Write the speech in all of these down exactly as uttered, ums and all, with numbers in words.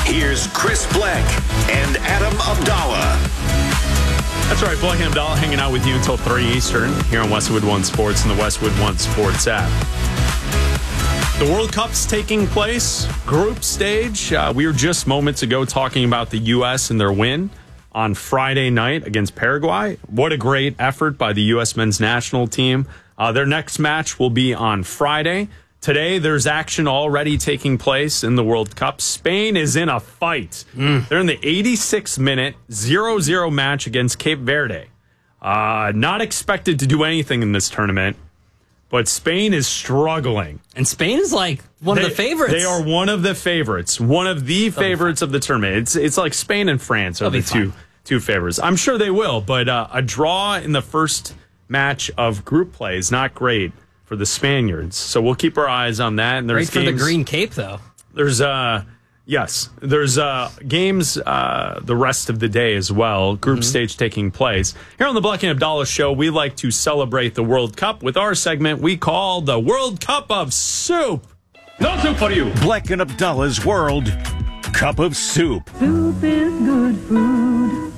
Here's Chris Bleck and Adam Abdallah. That's right, Bleck and Abdallah hanging out with you until three Eastern here on Westwood One Sports and the Westwood One Sports app. The World Cup's taking place, group stage. Uh, we were just moments ago talking about the U S and their win on Friday night against Paraguay. What a great effort by the U S men's national team. Uh, their next match will be on Friday. Today, there's action already taking place in the World Cup. Spain is in a fight. Mm. They're in the eighty-sixth minute, zero zero match against Cape Verde. Uh, not expected to do anything in this tournament, but Spain is struggling. And Spain is like one they, of the favorites. They are one of the favorites. One of the They'll favorites of the tournament. It's it's like Spain and France are They'll the two, two favorites. I'm sure they will, but uh, a draw in the first match of group play is not great for the Spaniards. So we'll keep our eyes on that. And there's Great for games, the Green Cape, though. There's, uh, yes, there's uh, games uh, the rest of the day as well. Group mm-hmm. stage taking place. Here on the Bleck and Abdallah Show, we like to celebrate the World Cup with our segment we call the World Cup of Soup. No soup for you. Bleck and Abdallah's World Cup of Soup. Soup is good food.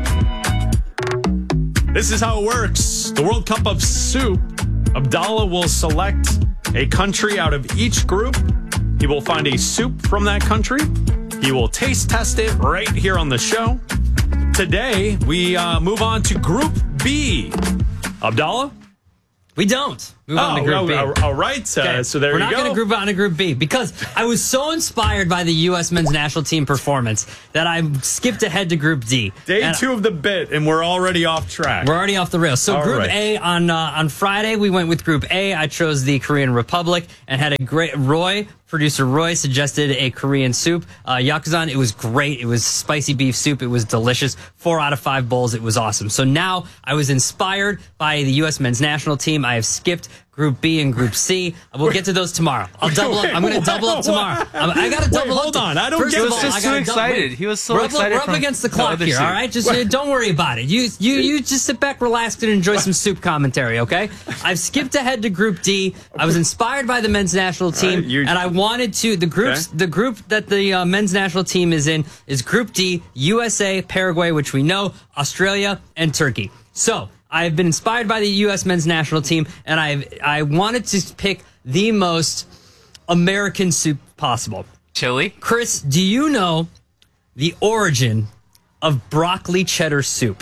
This is how it works. The World Cup of Soup. Abdallah will select a country out of each group. He will find a soup from that country. He will taste test it right here on the show. Today, we uh, move on to Group B. Abdallah? We don't. Move oh, on to Group oh, B. All right. Uh, okay. So there We're you go. go. We're not going to group on to Group B because I was so inspired by the U S men's national team performance that I skipped ahead to Group D. Day and two of the bit, and we're already off track. We're already off the rails. So all Group right. A on uh, on Friday, we went with Group A. I chose the Korean Republic and had a great Roy. Producer Roy suggested a Korean soup, uh, yakuzan. It was great. It was spicy beef soup. It was delicious. Four out of five bowls. It was awesome. So now I was inspired by the U S men's national team. I have skipped Group B and Group C. We'll get to those tomorrow. I'll double up. I'm going to double up tomorrow. I'm, I got to double Wait, up. hold on. I don't First get of it. all, He was just I so gotta excited. double, He was so we're up, excited We're up from against the the clock other here, soup. all right? Just uh, don't worry about it. You you you just sit back, relax, and enjoy some soup commentary, okay? I've skipped ahead to Group D. I was inspired by the men's national team, right, and I wanted to. The groups, okay. the group that the uh, men's national team is in is Group D: U S A, Paraguay, which we know, Australia, and Turkey. So I've been inspired by the U S men's national team, and I I wanted to pick the most American soup possible. Chili? Chris, do you know the origin of broccoli cheddar soup?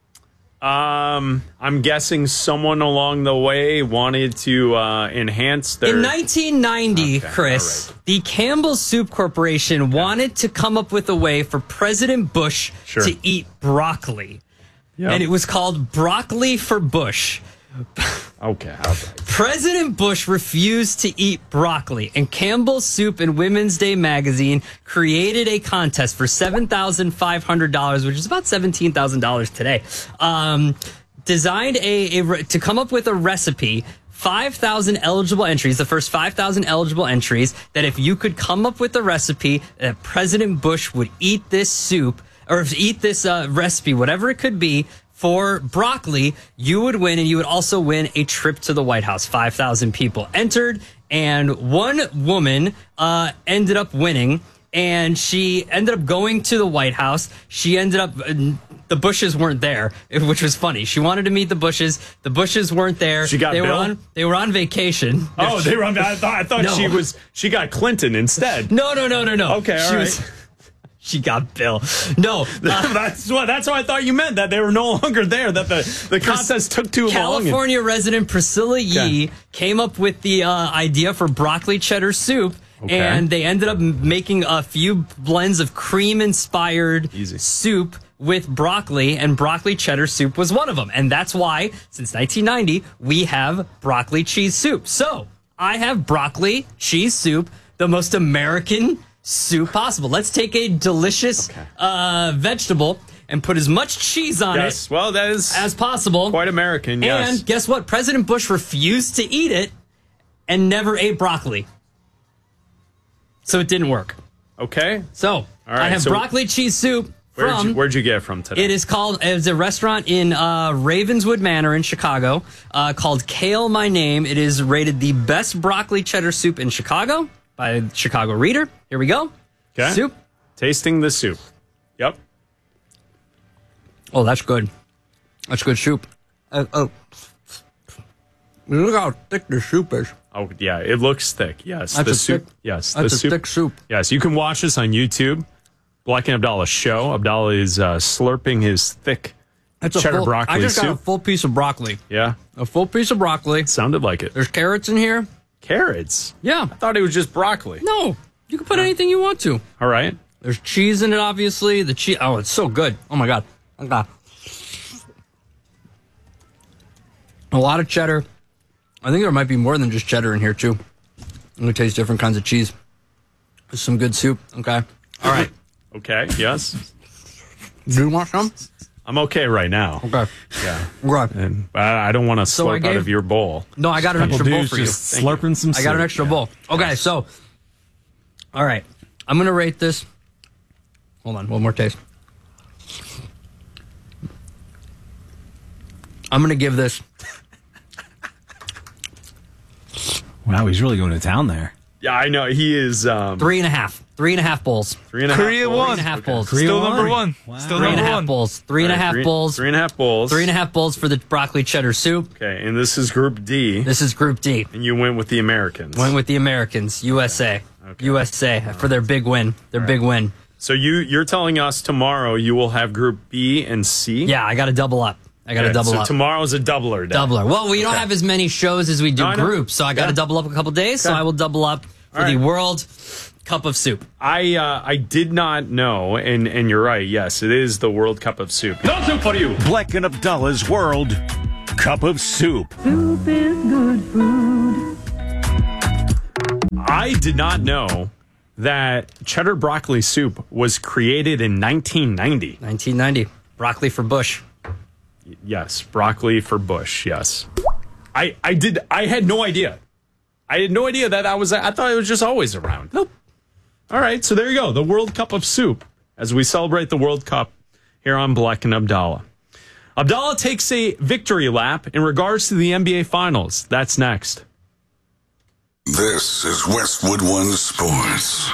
Um, I'm guessing someone along the way wanted to uh, enhance their... In nineteen ninety, Okay, Chris, all right. the Campbell Soup Corporation wanted to come up with a way for President Bush Sure. to eat broccoli. Yep. And it was called Broccoli for Bush. Okay, all right. President Bush refused to eat broccoli, and Campbell's Soup and Women's Day magazine created a contest for seven thousand five hundred dollars, which is about seventeen thousand dollars today, um, designed a, a to come up with a recipe, five thousand eligible entries, the first five thousand eligible entries, that if you could come up with a recipe that President Bush would eat this soup, or eat this uh, recipe, whatever it could be, for broccoli, you would win, and you would also win a trip to the White House. five thousand people entered, and one woman uh, ended up winning, and she ended up going to the White House. She ended up... Uh, the Bushes weren't there, which was funny. She wanted to meet the Bushes. The Bushes weren't there. She got they Bill? were on. They were on vacation. Oh, they were on... I thought, I thought No. she was... She got Clinton instead. No, no, no, no, no. Okay, all she right. Was, she got Bill. No. Uh, that's what that's what I thought you meant, that they were no longer there, that the, the contest took too long. California resident Priscilla Yee Okay. came up with the uh, idea for broccoli cheddar soup, Okay. and they ended up making a few blends of cream-inspired Easy. soup with broccoli, and broccoli cheddar soup was one of them. And that's why, since nineteen ninety, we have broccoli cheese soup. So, I have broccoli cheese soup, the most American soup possible. Let's take a delicious Okay. uh, vegetable and put as much cheese on Yes, it well, that is as possible. quite American, yes. And guess what? President Bush refused to eat it and never ate broccoli. So it didn't work. Okay. So right, I have so broccoli cheese soup Where'd from... you, where'd you get it from today? It is called, it's a restaurant in uh, Ravenswood Manor in Chicago uh, called Kale My Name. It is rated the best broccoli cheddar soup in Chicago by Chicago Reader. Here we go. Okay. Soup. Tasting the soup. Yep. Oh, that's good. That's good soup. Uh, oh, look how thick the soup is. Oh, yeah, it looks thick. Yes, That's the a soup. thick- yes, that's the a soup. thick soup. Yes, you can watch us on YouTube. Black and Abdallah show. Abdallah is uh, slurping his thick That's a cheddar full, broccoli I just soup. got a full piece of broccoli. Yeah, A full piece of broccoli. sounded like it. There's carrots in here. Carrots. Yeah. I thought it was just broccoli. No, you can put anything you want to. All right. There's cheese in it, obviously. The cheese. Oh, it's so good. Oh my god. Okay. A lot of cheddar. I think there might be more than just cheddar in here too. I'm gonna taste different kinds of cheese. There's some good soup. Okay. All right. Okay. Yes. Do you want some? I'm okay right now. Okay. Yeah. Okay. And I I don't want to So I slurp out gave- of your bowl. No, I got an extra bowl Dude's for you. just Thank you. slurping some I got an soup. extra Yeah. bowl. Okay, so, all right. I'm going to rate this. Hold on, one more taste. I'm going to give this. Wow, he's really going to town there. Yeah, I know. He is um, Three and a half. Three and a half bowls. three and a half. Korea bowls. won. Three and a half bowls. Korea Still won? number one. Wow. Still Three and number a half one. bowls. Three and a All right, half three- bowls. Three and a half bowls. Three and a half bowls for the broccoli cheddar soup. Okay, and this is Group D, This is Group D. and you went with the Americans. Went with the Americans, U S A. Okay. U S A for their big win. Their big win. So you you're telling us tomorrow you will have Group B and C? Yeah, I got to double up. I got to Okay, double so up. tomorrow's a doubler day. Doubler. Well, we don't Okay. have as many shows as we do No, I know. groups, so I got to Yeah. double up a couple days. So Okay. I will double up for All the right. World Cup of Soup. I uh, I did not know, and and you're right. Yes, it is the World Cup of Soup. No soup for you. Black and Abdallah's World Cup of Soup. Soup is good food. I did not know that cheddar broccoli soup was created in nineteen ninety. nineteen ninety. Broccoli for Bush. Yes, broccoli for Bush. Yes, I I did. I had no idea. I had no idea that I was. I thought it was just always around. Nope. All right, so there you go. The World Cup of Soup as we celebrate the World Cup here on Black and Abdallah. Abdallah takes a victory lap in regards to the N B A Finals. That's next. This is Westwood One Sports.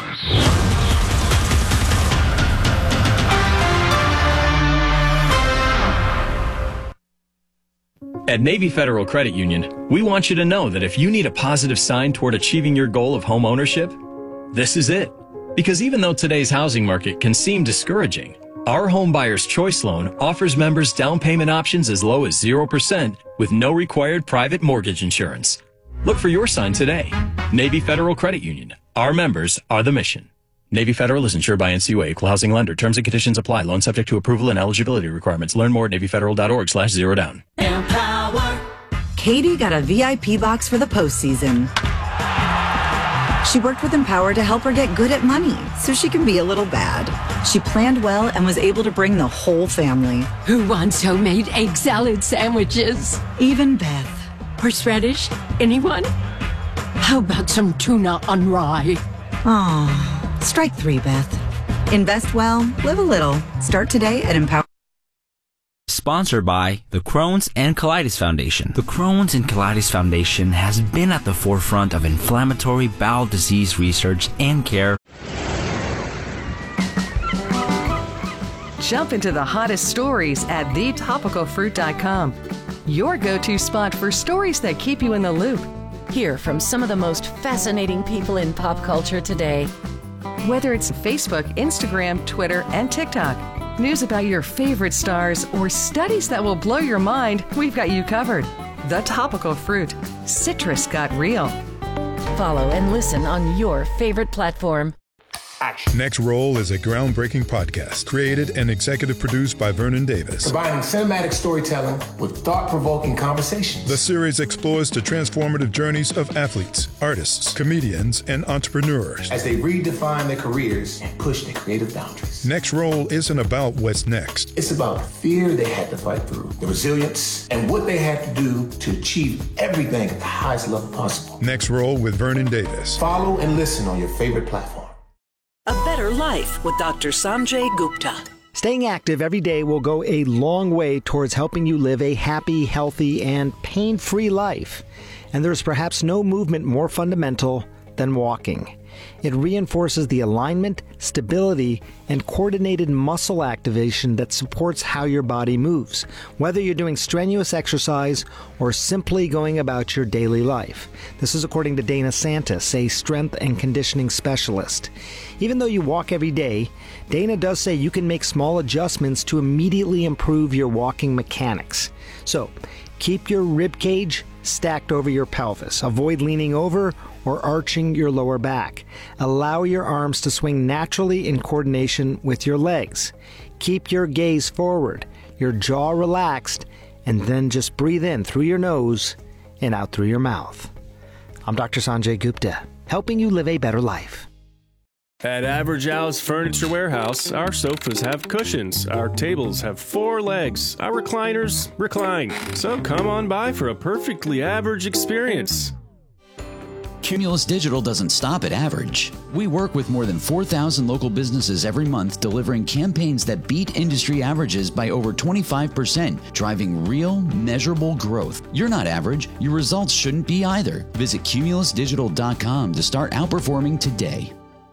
At Navy Federal Credit Union, we want you to know that if you need a positive sign toward achieving your goal of home ownership, this is it. Because even though today's housing market can seem discouraging, our Home Buyer's Choice Loan offers members down payment options as low as zero percent with no required private mortgage insurance. Look for your sign today. Navy Federal Credit Union. Our members are the mission. Navy Federal is insured by N C U A, Equal Housing Lender. Terms and conditions apply. Loan subject to approval and eligibility requirements. Learn more at NavyFederal.org slash zero down. Katie got a V I P box for the postseason. She worked with Empower to help her get good at money so she can be a little bad. She planned well and was able to bring the whole family. Who wants homemade egg salad sandwiches? Even Beth. Horseradish? Anyone? How about some tuna on rye? Aw, strike three, Beth. Invest well, live a little. Start today at Empower. Sponsored by the Crohn's and Colitis Foundation. The Crohn's and Colitis Foundation has been at the forefront of inflammatory bowel disease research and care. Jump into the hottest stories at the topical fruit dot com. Your go-to spot for stories that keep you in the loop. Hear from some of the most fascinating people in pop culture today. Whether it's Facebook, Instagram, Twitter, and TikTok, news about your favorite stars, or studies that will blow your mind, we've got you covered. The Topical Fruit. Citrus got real. Follow and listen on your favorite platform. Next Roll is a groundbreaking podcast created and executive produced by Vernon Davis. Combining cinematic storytelling with thought-provoking conversations. The series explores the transformative journeys of athletes, artists, comedians, and entrepreneurs as they redefine their careers and push their creative boundaries. Next Roll isn't about what's next. It's about the fear they had to fight through, the resilience, and what they had to do to achieve everything at the highest level possible. Next Roll with Vernon Davis. Follow and listen on your favorite platform. A Better Life with Doctor Sanjay Gupta. Staying active every day will go a long way towards helping you live a happy, healthy, and pain-free life. And there's perhaps no movement more fundamental than walking. It reinforces the alignment, stability, and coordinated muscle activation that supports how your body moves, whether you're doing strenuous exercise or simply going about your daily life. This is according to Dana Santis, a strength and conditioning specialist. Even though you walk every day, Dana does say you can make small adjustments to immediately improve your walking mechanics. So, keep your rib cage stacked over your pelvis. Avoid leaning over or arching your lower back. Allow your arms to swing naturally in coordination with your legs. Keep your gaze forward, your jaw relaxed, and then just breathe in through your nose and out through your mouth. I'm Doctor Sanjay Gupta, helping you live a better life. At Average Al's Furniture Warehouse, our sofas have cushions, our tables have four legs, our recliners recline. So come on by for a perfectly average experience. Cumulus Digital doesn't stop at average. We work with more than four thousand local businesses every month, delivering campaigns that beat industry averages by over twenty-five percent, driving real, measurable growth. You're not average. Your results shouldn't be either. Visit cumulus digital dot com to start outperforming today.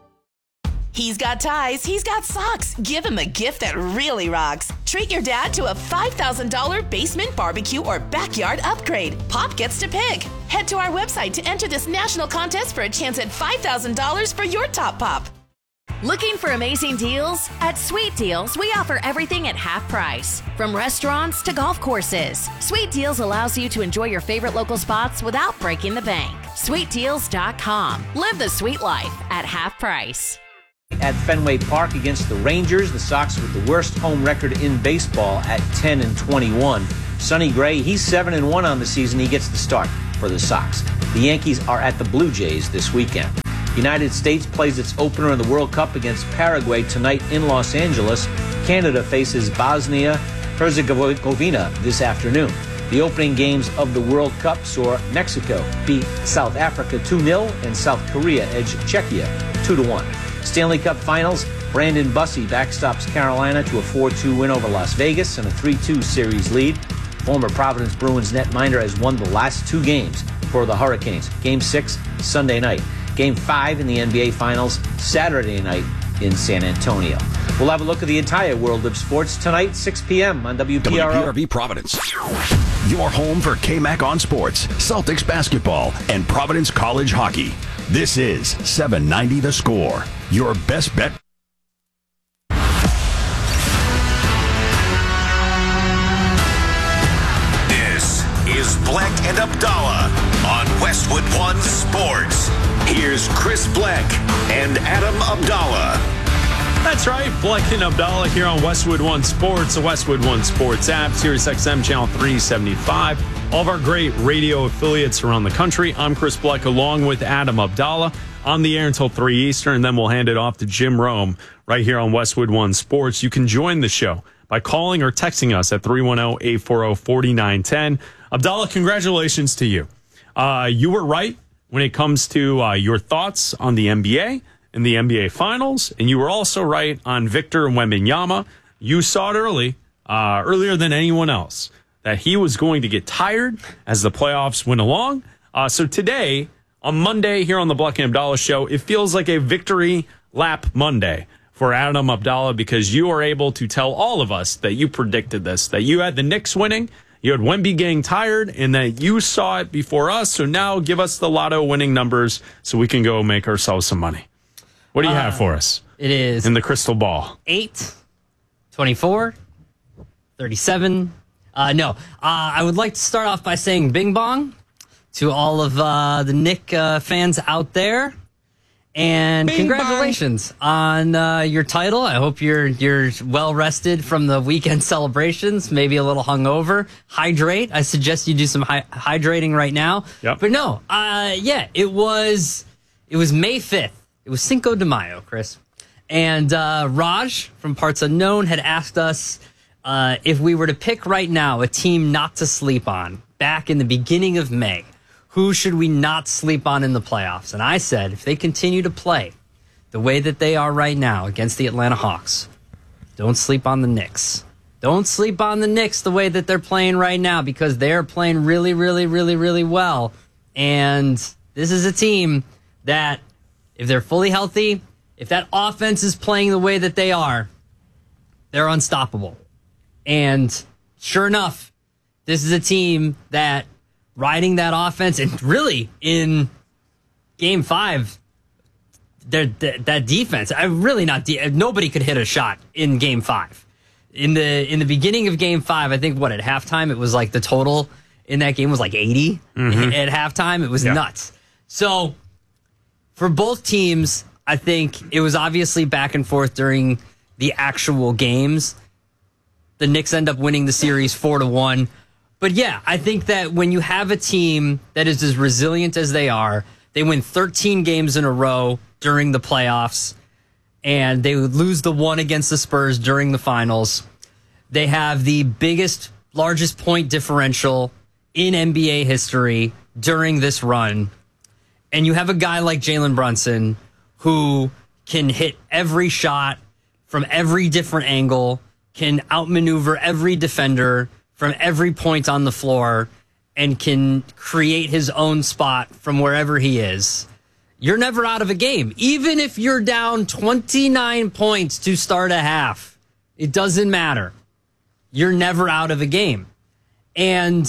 He's got ties, he's got socks. Give him a gift that really rocks. Treat your dad to a five thousand dollars basement barbecue or backyard upgrade. Pop gets to pick. Head to our website to enter this national contest for a chance at five thousand dollars for your top pop. Looking for amazing deals? At Sweet Deals, we offer everything at half price. From restaurants to golf courses, Sweet Deals allows you to enjoy your favorite local spots without breaking the bank. sweet deals dot com. Live the sweet life at half price. At Fenway Park against the Rangers, the Sox with the worst home record in baseball at ten and twenty-one. Sonny Gray, he's seven and one on the season. He gets the start for the Sox. The Yankees are at the Blue Jays this weekend. United States plays its opener in the World Cup against Paraguay tonight in Los Angeles. Canada faces Bosnia-Herzegovina this afternoon. The opening games of the World Cup saw Mexico beat South Africa two nil and South Korea edge Czechia two to one. Stanley Cup Finals, Brandon Bussey backstops Carolina to a four two win over Las Vegas and a three two series lead. Former Providence Bruins netminder has won the last two games for the Hurricanes. Game six, Sunday night. Game five in the N B A Finals, Saturday night in San Antonio. We'll have a look at the entire world of sports tonight, six p.m. on W P R O. W P R V Providence. Your home for K-Mac on sports, Celtics basketball, and Providence College hockey. This is seven ninety The Score, your best bet. This is Bleck and Abdallah on Westwood One Sports. Here's Chris Bleck and Adam Abdallah. That's right, Bleck and Abdallah here on Westwood One Sports, the Westwood One Sports app, Sirius X M channel three seventy-five. All of our great radio affiliates around the country. I'm Chris Bleck along with Adam Abdallah on the air until three Eastern, and then we'll hand it off to Jim Rome right here on Westwood One Sports. You can join the show by calling or texting us at three one zero, eight four zero, four nine one zero. Abdallah, congratulations to you. Uh, you were right when it comes to uh, your thoughts on the N B A and the N B A Finals, and you were also right on Victor Wembanyama. You saw it early, uh, earlier than anyone else, that he was going to get tired as the playoffs went along. Uh, so today, on Monday here on the Bleck and Abdallah Show, it feels like a victory lap Monday for Adam Abdallah, because you are able to tell all of us that you predicted this, that you had the Knicks winning, you had Wemby getting tired, and that you saw it before us. So now give us the lotto winning numbers so we can go make ourselves some money. What do you uh, have for us? It is in the crystal ball. eight, twenty-four, thirty-seven. Uh, no, uh, I would like to start off by saying bing bong to all of uh, the Knick uh, fans out there. And bing congratulations bong. on uh, your title. I hope you're you're well rested from the weekend celebrations, maybe a little hungover. Hydrate. I suggest you do some hy- hydrating right now. Yep. But no, uh, yeah, it was it was May fifth. It was Cinco de Mayo, Chris. And uh, Raj from Parts Unknown had asked us uh, if we were to pick right now a team not to sleep on back in the beginning of May. Who should we not sleep on in the playoffs? And I said, if they continue to play the way that they are right now against the Atlanta Hawks, don't sleep on the Knicks. Don't sleep on the Knicks the way that they're playing right now, because they're playing really, really, really, really well. And this is a team that if they're fully healthy, if that offense is playing the way that they are, they're unstoppable. And sure enough, this is a team that riding that offense, and really in game five, that that defense, I really not de- nobody could hit a shot in game five. In the in the beginning of game five, I think what at halftime it was like the total in that game was like eighty. Mm-hmm. At halftime, it was yeah. nuts. So for both teams, I think it was obviously back and forth during the actual games. The Knicks end up winning the series four to one. But yeah, I think that when you have a team that is as resilient as they are, they win thirteen games in a row during the playoffs, and they would lose the one against the Spurs during the finals. They have the biggest, largest point differential in N B A history during this run. And you have a guy like Jalen Brunson who can hit every shot from every different angle, can outmaneuver every defender from every point on the floor, and can create his own spot from wherever he is. You're never out of a game. Even if you're down twenty-nine points to start a half, it doesn't matter. You're never out of a game. And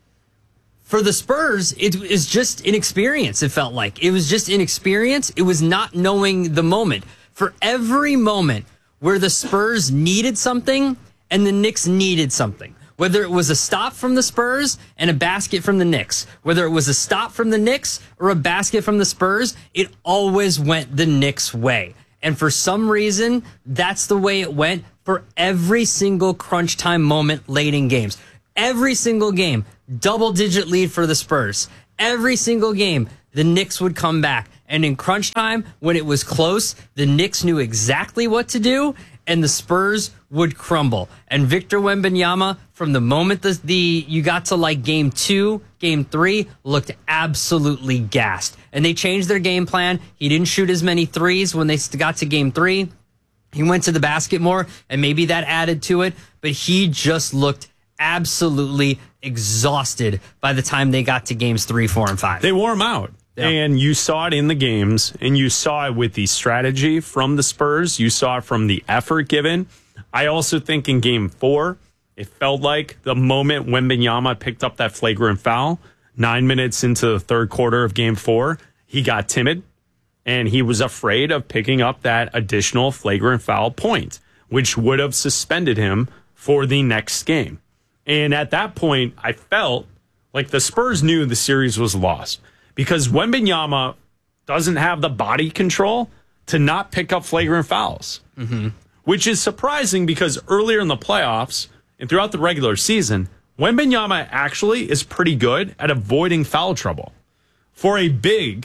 for the Spurs, it is just inexperience, it felt like. It was just inexperience. It was not knowing the moment. For every moment where the Spurs needed something and the Knicks needed something, whether it was a stop from the Spurs and a basket from the Knicks, whether it was a stop from the Knicks or a basket from the Spurs, it always went the Knicks' way. And for some reason, that's the way it went for every single crunch time moment late in games. Every single game, double-digit lead for the Spurs. Every single game, the Knicks would come back. And in crunch time, when it was close, the Knicks knew exactly what to do, and the Spurs would crumble. And Victor Wembanyama, from the moment the, the you got to like game two, game three, looked absolutely gassed. And they changed their game plan. He didn't shoot as many threes when they got to game three. He went to the basket more, and maybe that added to it. But he just looked absolutely exhausted by the time they got to games three, four, and five. They wore him out. Yeah. And you saw it in the games, and you saw it with the strategy from the Spurs. You saw it from the effort given. I also think in game four, it felt like the moment when Wembanyama picked up that flagrant foul, nine minutes into the third quarter of game four, he got timid, and he was afraid of picking up that additional flagrant foul point, which would have suspended him for the next game. And at that point, I felt like the Spurs knew the series was lost, because Wembanyama doesn't have the body control to not pick up flagrant fouls, mm-hmm. which is surprising because earlier in the playoffs and throughout the regular season, Wembanyama actually is pretty good at avoiding foul trouble. For a big,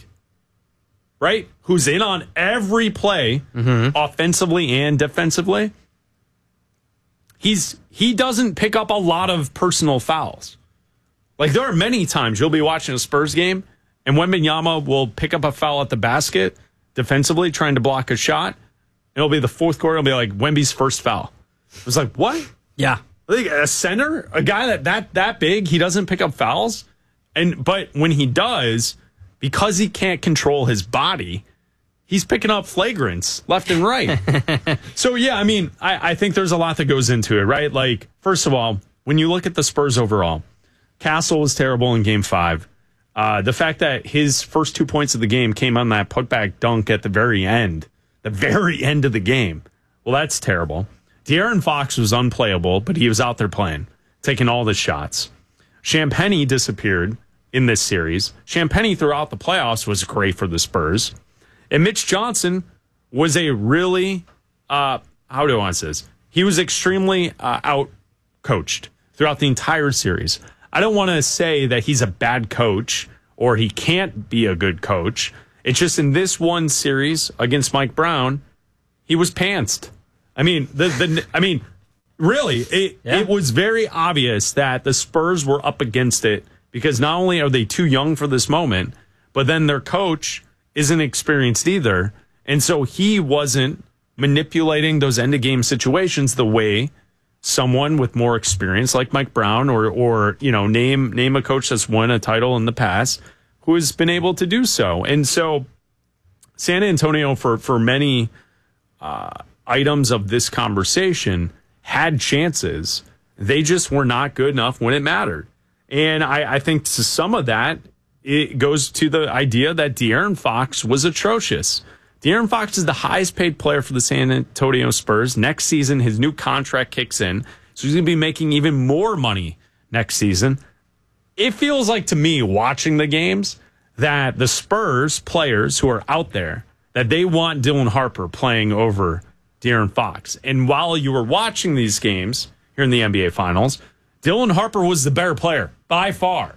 right, who's in on every play, mm-hmm. offensively and defensively, he's he doesn't pick up a lot of personal fouls. Like, there are many times you'll be watching a Spurs game, and Wembanyama will pick up a foul at the basket defensively, trying to block a shot. It'll be the fourth quarter. It'll be like Wemby's first foul. It was like, what? Yeah. Like a center, a guy that, that that big, he doesn't pick up fouls. And but when he does, because he can't control his body, he's picking up flagrants left and right. So, yeah, I mean, I, I think there's a lot that goes into it, right? Like, first of all, when you look at the Spurs overall, Castle was terrible in game five. Uh, the fact that his first two points of the game came on that putback dunk at the very end, the very end of the game. Well, that's terrible. De'Aaron Fox was unplayable, but he was out there playing, taking all the shots. Champagnie disappeared in this series. Champagnie throughout the playoffs was great for the Spurs. And Mitch Johnson was a really, uh, how do I want to say this? He was extremely uh, out-coached throughout the entire series. I don't want to say that he's a bad coach or he can't be a good coach. It's just in this one series against Mike Brown, he was pantsed. I mean, the the I mean, really, it yeah. it was very obvious that the Spurs were up against it because not only are they too young for this moment, but then their coach isn't experienced either, and so he wasn't manipulating those end of game situations the way someone with more experience like Mike Brown or or you know name name a coach that's won a title in the past who has been able to do so. And so San Antonio, for, for many uh, items of this conversation, had chances. They just were not good enough when it mattered. And I, I think to some of that, it goes to the idea that De'Aaron Fox was atrocious. De'Aaron Fox is the highest paid player for the San Antonio Spurs. Next season, his new contract kicks in, so he's going to be making even more money next season. It feels like to me, watching the games, that the Spurs players who are out there, that they want Dylan Harper playing over De'Aaron Fox. And while you were watching these games here in the N B A Finals, Dylan Harper was the better player by far.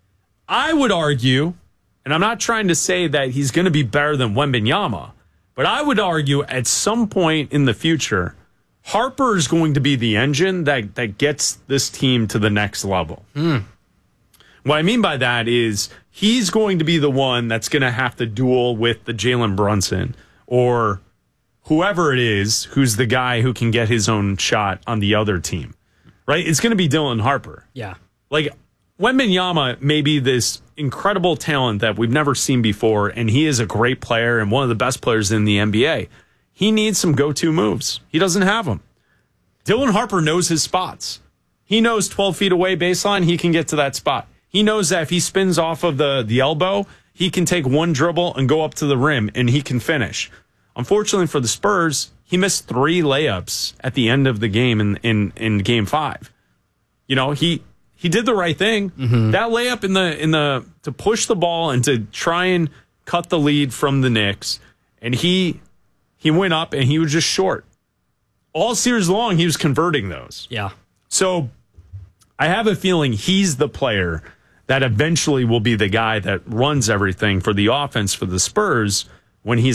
I would argue, and I'm not trying to say that he's going to be better than Wembanyama, but I would argue at some point in the future, Harper is going to be the engine that, that gets this team to the next level. Mm. What I mean by that is he's going to be the one that's going to have to duel with the Jalen Brunson or whoever it is who's the guy who can get his own shot on the other team, right? It's going to be Dylan Harper. Yeah. Like, Wembanyama may be this incredible talent that we've never seen before, and he is a great player and one of the best players in the N B A. He needs some go-to moves. He doesn't have them. Dylan Harper knows his spots. He knows twelve feet away baseline, he can get to that spot. He knows that if he spins off of the, the elbow, he can take one dribble and go up to the rim, and he can finish. Unfortunately for the Spurs, he missed three layups at the end of the game in, in, in game five. You know, he... He did the right thing. Mm-hmm. That layup in the in the to push the ball and to try and cut the lead from the Knicks, and he he went up and he was just short. All series long, he was converting those. Yeah. So I have a feeling he's the player that eventually will be the guy that runs everything for the offense for the Spurs when he's